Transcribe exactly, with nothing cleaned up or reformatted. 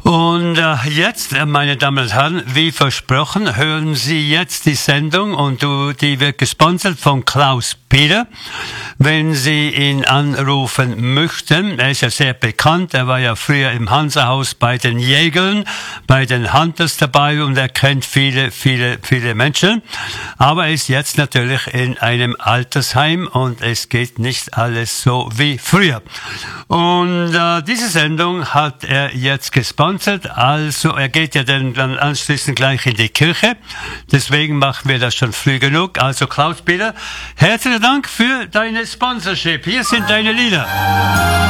Und äh, jetzt, äh, meine Damen und Herren, wie versprochen, hören Sie jetzt die Sendung und du, die wird gesponsert von Klaus Peter. Wenn Sie ihn anrufen möchten, er ist ja sehr bekannt, er war ja früher im Hansahaus bei den Jägern, bei den Hunters dabei und er kennt viele, viele, viele Menschen. Aber er ist jetzt natürlich in einem Altersheim und es geht nicht alles so wie früher. Und äh, diese Sendung hat er jetzt gesponsert. Also er geht ja dann, dann anschließend gleich in die Kirche. Deswegen machen wir das schon früh genug. Also Klaus Peter, herzlichen Dank für deine Sponsorship. Hier sind deine Lieder.